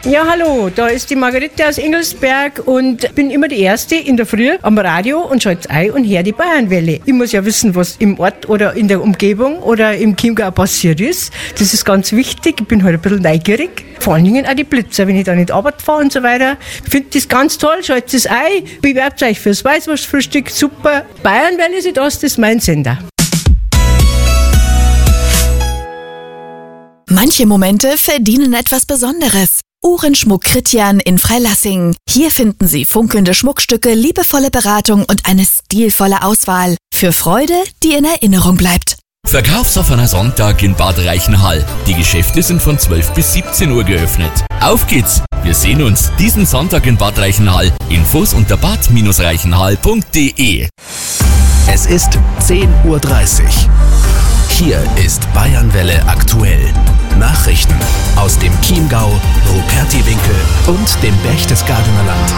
Ja, hallo, da ist die Margarete aus Engelsberg und bin immer die Erste in der Früh am Radio und schalte ein und höre die Bayernwelle. Ich muss ja wissen, was im Ort oder in der Umgebung oder im Chiemgau passiert ist. Das ist ganz wichtig. Ich bin halt ein bisschen neugierig. Vor allen Dingen auch die Blitzer, wenn ich da nicht Arbeit fahre und so weiter. Ich finde das ganz toll, schaltet es ein, bewerbt euch fürs Weißwurstfrühstück, super. Bayernwelle Südost ist mein Sender. Manche Momente verdienen etwas Besonderes. Uhrenschmuck Kritjan in Freilassing. Hier finden Sie funkelnde Schmuckstücke, liebevolle Beratung und eine stilvolle Auswahl. Für Freude, die in Erinnerung bleibt. Verkaufsoffener Sonntag in Bad Reichenhall. Die Geschäfte sind von 12 bis 17 Uhr geöffnet. Auf geht's! Wir sehen uns diesen Sonntag in Bad Reichenhall. Infos unter bad-reichenhall.de. Es ist 10:30 Uhr. Hier ist Bayernwelle aktuell. Nachrichten aus dem Chiemgau, Rupertiwinkel und dem Berchtesgadener Land.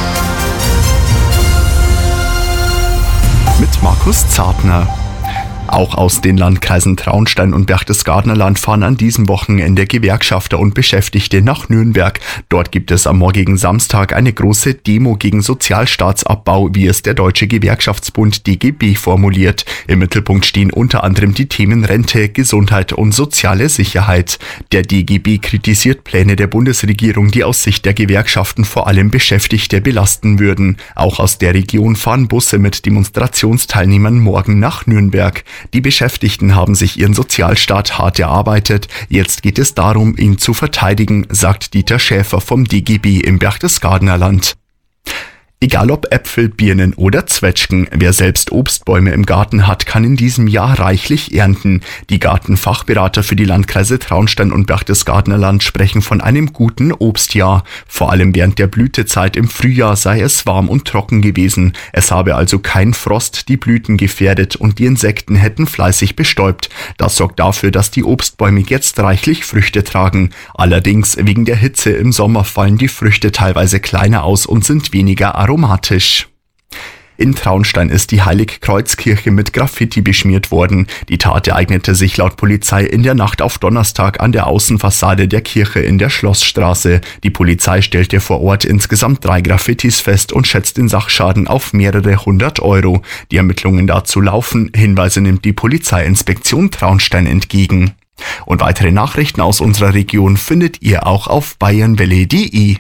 Mit Markus Zartner. Auch aus den Landkreisen Traunstein und Berchtesgadener Land fahren an diesem Wochenende Gewerkschafter und Beschäftigte nach Nürnberg. Dort gibt es am morgigen Samstag eine große Demo gegen Sozialstaatsabbau, wie es der Deutsche Gewerkschaftsbund DGB formuliert. Im Mittelpunkt stehen unter anderem die Themen Rente, Gesundheit und soziale Sicherheit. Der DGB kritisiert Pläne der Bundesregierung, die aus Sicht der Gewerkschaften vor allem Beschäftigte belasten würden. Auch aus der Region fahren Busse mit Demonstrationsteilnehmern morgen nach Nürnberg. Die Beschäftigten haben sich ihren Sozialstaat hart erarbeitet. Jetzt geht es darum, ihn zu verteidigen, sagt Dieter Schäfer vom DGB im Berchtesgadener Land. Egal ob Äpfel, Birnen oder Zwetschgen, wer selbst Obstbäume im Garten hat, kann in diesem Jahr reichlich ernten. Die Gartenfachberater für die Landkreise Traunstein und Berchtesgadener Land sprechen von einem guten Obstjahr. Vor allem während der Blütezeit im Frühjahr sei es warm und trocken gewesen. Es habe also kein Frost die Blüten gefährdet und die Insekten hätten fleißig bestäubt. Das sorgt dafür, dass die Obstbäume jetzt reichlich Früchte tragen. Allerdings wegen der Hitze im Sommer fallen die Früchte teilweise kleiner aus und sind weniger aromatisch. In Traunstein ist die Heiligkreuzkirche mit Graffiti beschmiert worden. Die Tat ereignete sich laut Polizei in der Nacht auf Donnerstag an der Außenfassade der Kirche in der Schlossstraße. Die Polizei stellte vor Ort insgesamt 3 Graffitis fest und schätzt den Sachschaden auf mehrere 100 Euro. Die Ermittlungen dazu laufen. Hinweise nimmt die Polizeiinspektion Traunstein entgegen. Und weitere Nachrichten aus unserer Region findet ihr auch auf bayernwelle.de.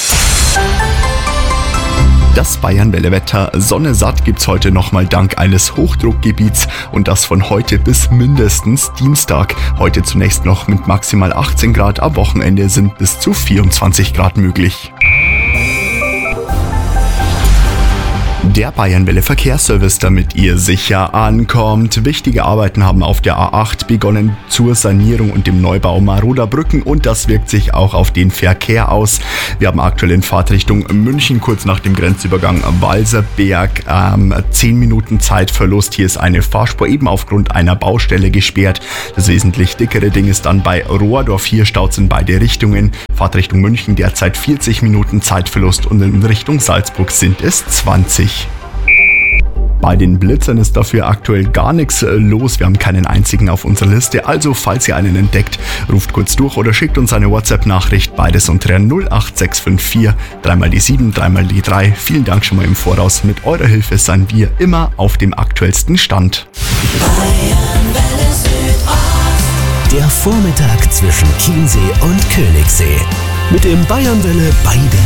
Das Bayernwelle-Wetter, Sonne satt gibt's heute nochmal dank eines Hochdruckgebiets und das von heute bis mindestens Dienstag. Heute zunächst noch mit maximal 18 Grad, am Wochenende sind bis zu 24 Grad möglich. Der Bayernwelle Verkehrsservice, damit ihr sicher ankommt. Wichtige Arbeiten haben auf der A8 begonnen zur Sanierung und dem Neubau maroder Brücken und das wirkt sich auch auf den Verkehr aus. Wir haben aktuell in Fahrtrichtung München kurz nach dem Grenzübergang Walserberg 10 Minuten Zeitverlust. Hier ist eine Fahrspur eben aufgrund einer Baustelle gesperrt. Das wesentlich dickere Ding ist dann bei Rohrdorf. Hier Staus in beide Richtungen. Fahrtrichtung München derzeit 40 Minuten Zeitverlust und in Richtung Salzburg sind es 20. Bei den Blitzern ist dafür aktuell gar nichts los. Wir haben keinen einzigen auf unserer Liste. Also, falls ihr einen entdeckt, ruft kurz durch oder schickt uns eine WhatsApp-Nachricht. Beides unter 08654 3 die 7, 3 die 3. Vielen Dank schon mal im Voraus. Mit eurer Hilfe seien wir immer auf dem aktuellsten Stand. Der Vormittag zwischen Chiemsee und Königssee. Mit dem Bayernwelle bei der